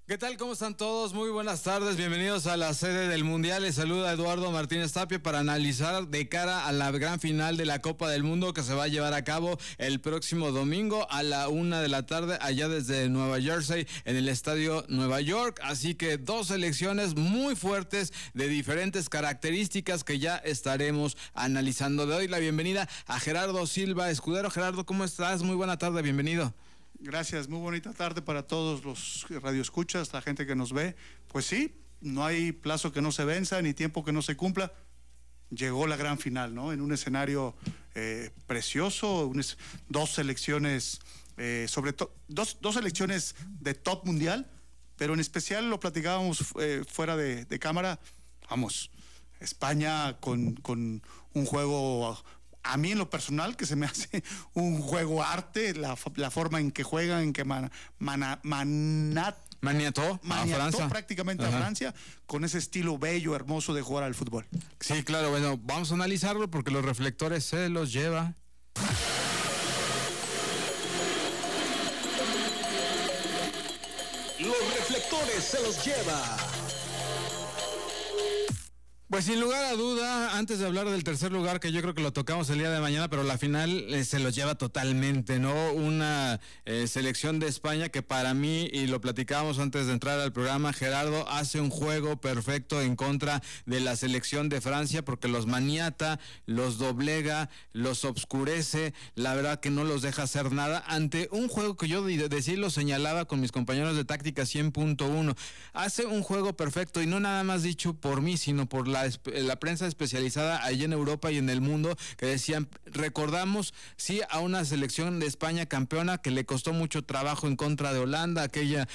¿Qué tal? ¿Cómo están todos? Muy buenas tardes, bienvenidos a la sede del Mundial. Les saluda Eduardo Martínez Tapia para analizar de cara a la gran final de la Copa del Mundo que se va a llevar a cabo el próximo domingo a la 1:00 p.m. allá desde Nueva Jersey en el Estadio Nueva York. Así que dos selecciones muy fuertes de diferentes características que ya estaremos analizando. Le doy la bienvenida a Gerardo Silva Escudero. Gerardo, ¿cómo estás? Muy buena tarde, bienvenido. Gracias, muy bonita tarde para todos los radioescuchas, la gente que nos ve. Pues sí, no hay plazo que no se venza, ni tiempo que no se cumpla. Llegó la gran final, ¿no? En un escenario precioso, dos selecciones, dos selecciones de top mundial, pero en especial lo platicábamos fuera de cámara. Vamos, España con un juego... A mí en lo personal que se me hace un juego arte, la forma en que juegan, en que maniató a Francia prácticamente. Ajá. A Francia, con ese estilo bello, hermoso de jugar al fútbol. Sí, claro, bueno, vamos a analizarlo porque los reflectores se los lleva. Los reflectores se los lleva. Pues sin lugar a duda, antes de hablar del tercer lugar, que yo creo que lo tocamos el día de mañana, pero la final se los lleva totalmente, ¿no? Una selección de España que para mí, y lo platicábamos antes de entrar al programa, Gerardo, hace un juego perfecto en contra de la selección de Francia, porque los maniata, los doblega, los obscurece, la verdad que no los deja hacer nada, ante un juego que yo lo señalaba con mis compañeros de Táctica 100.1. Hace un juego perfecto, y no nada más dicho por mí, sino por la prensa especializada allá en Europa y en el mundo, que decían, recordamos sí a una selección de España campeona que le costó mucho trabajo en contra de Holanda, aquella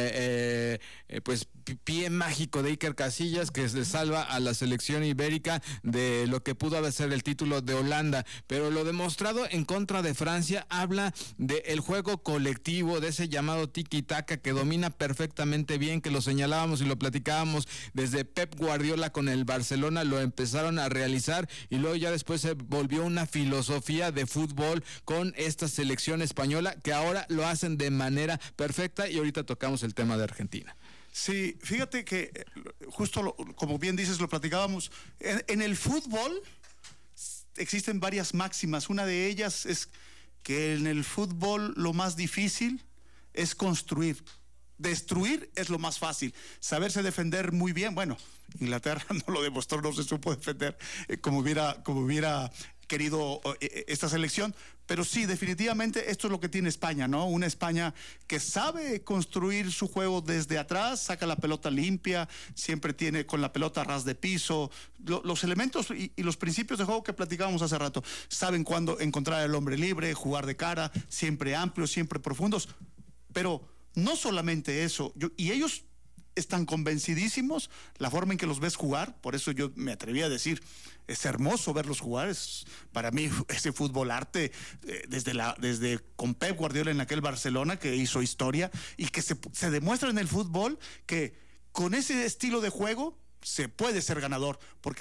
pues pie mágico de Iker Casillas que se salva a la selección ibérica de lo que pudo haber sido el título de Holanda, pero lo demostrado en contra de Francia habla del juego colectivo, de ese llamado tiki-taka que domina perfectamente bien, que lo señalábamos y lo platicábamos desde Pep Guardiola con el Barcelona, lo empezaron a realizar y luego ya después se volvió una filosofía de fútbol con esta selección española que ahora lo hacen de manera perfecta, y ahorita tocamos el tema de Argentina. Sí, fíjate que justo como bien dices, lo platicábamos, en el fútbol existen varias máximas. Una de ellas es que en el fútbol lo más difícil es construir. Destruir es lo más fácil. Saberse defender muy bien. Bueno, Inglaterra no lo demostró, no se supo defender como hubiera querido esta selección, pero sí, definitivamente esto es lo que tiene España, ¿no? Una España que sabe construir su juego desde atrás, saca la pelota limpia, siempre tiene con la pelota a ras de piso, los elementos y los principios de juego que platicábamos hace rato. Saben cuándo encontrar el hombre libre, jugar de cara, siempre amplios, siempre profundos, pero no solamente eso, y ellos están convencidísimos la forma en que los ves jugar. Por eso yo me atreví a decir, es hermoso verlos jugar. Para mí ese fútbol arte, desde con Pep Guardiola en aquel Barcelona que hizo historia, y que se demuestra en el fútbol que con ese estilo de juego se puede ser ganador, porque